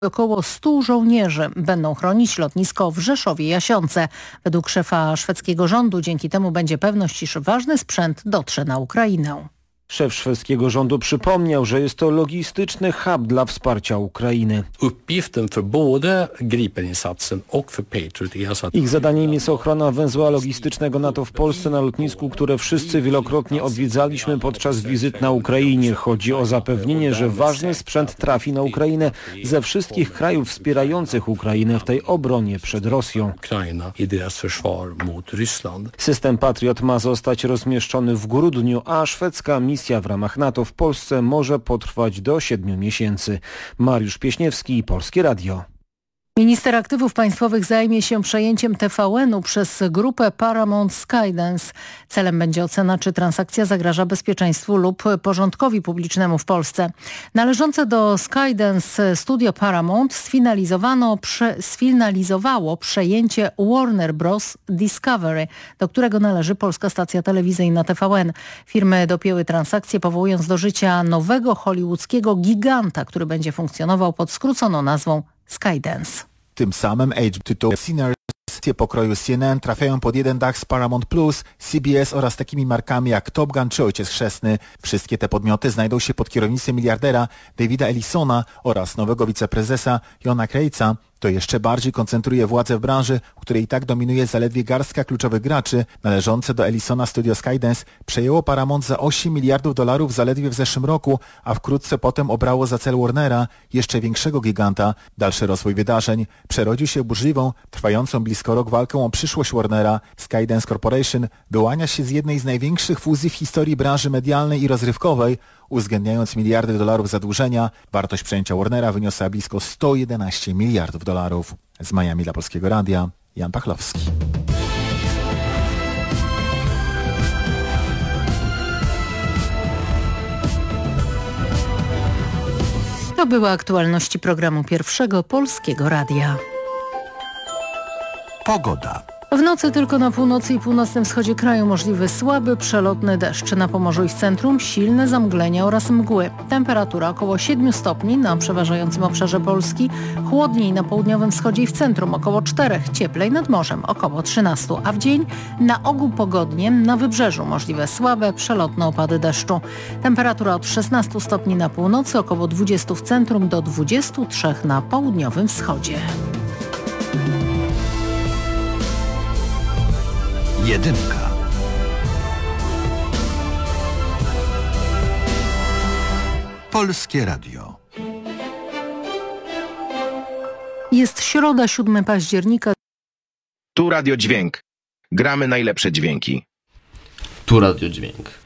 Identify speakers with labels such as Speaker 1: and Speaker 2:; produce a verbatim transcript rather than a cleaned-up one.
Speaker 1: Około stu żołnierzy będą chronić lotnisko w Rzeszowie-Jasionce. Według szefa szwedzkiego rządu dzięki temu będzie pewność, iż ważny sprzęt dotrze na Ukrainę.
Speaker 2: Szef szwedzkiego rządu przypomniał, że jest to logistyczny hub dla wsparcia Ukrainy. Ich zadaniem jest ochrona węzła logistycznego NATO w Polsce na lotnisku, które wszyscy wielokrotnie odwiedzaliśmy podczas wizyt na Ukrainie. Chodzi o zapewnienie, że ważny sprzęt trafi na Ukrainę ze wszystkich krajów wspierających Ukrainę w tej obronie przed Rosją. System Patriot ma zostać rozmieszczony w grudniu, a szwedzka misja w ramach NATO w Polsce może potrwać do siedmiu miesięcy. Mariusz Pieśniewski, Polskie Radio.
Speaker 1: Minister aktywów państwowych zajmie się przejęciem T V N-u przez grupę Paramount Skydance. Celem będzie ocena, czy transakcja zagraża bezpieczeństwu lub porządkowi publicznemu w Polsce. Należące do Skydance studio Paramount sfinalizowano, prze, sfinalizowało przejęcie Warner Bros. Discovery, do którego należy polska stacja telewizyjna T V N. Firmy dopięły transakcję, powołując do życia nowego hollywoodzkiego giganta, który będzie funkcjonował pod skróconą nazwą Skydance.
Speaker 3: Tym samym H B O tytuł Sinners pokroju C N N trafiają pod jeden dach z Paramount Plus, C B S oraz takimi markami jak Top Gun czy Ojciec Chrzestny. Wszystkie te podmioty znajdą się pod kierownictwem miliardera Davida Ellisona oraz nowego wiceprezesa Jona Krejca. To jeszcze bardziej koncentruje władzę w branży, w której i tak dominuje zaledwie garstka kluczowych graczy. Należące do Ellisona studio Skydance przejęło Paramount za osiem miliardów dolarów zaledwie w zeszłym roku, a wkrótce potem obrało za cel Warnera, jeszcze większego giganta. Dalszy rozwój wydarzeń przerodził się w burzliwą, trwającą blisko rok walkę o przyszłość Warnera. Skydance Corporation wyłania się z jednej z największych fuzji w historii branży medialnej i rozrywkowej, uwzględniając miliardy dolarów zadłużenia. Wartość przejęcia Warnera wyniosła blisko sto jedenaście miliardów dolarów. Z Miami dla Polskiego Radia, Jan Pachlowski.
Speaker 1: To były aktualności programu Pierwszego Polskiego Radia.
Speaker 4: Pogoda.
Speaker 1: W nocy tylko na północy i północnym wschodzie kraju możliwy słaby, przelotny deszcz. Na Pomorzu i w centrum silne zamglenia oraz mgły. Temperatura około siedmiu stopni na przeważającym obszarze Polski. Chłodniej na południowym wschodzie i w centrum około czterech. Cieplej nad morzem około trzynastu. A w dzień na ogół pogodnie. Na wybrzeżu możliwe słabe, przelotne opady deszczu. Temperatura od szesnastu stopni na północy, około dwudziestu w centrum do dwudziestu trzech na południowym wschodzie.
Speaker 4: Jedynka. Polskie Radio.
Speaker 1: Jest środa, siódmego października.
Speaker 5: Tu Radio Dźwięk. Gramy najlepsze dźwięki.
Speaker 6: Tu Radio Dźwięk.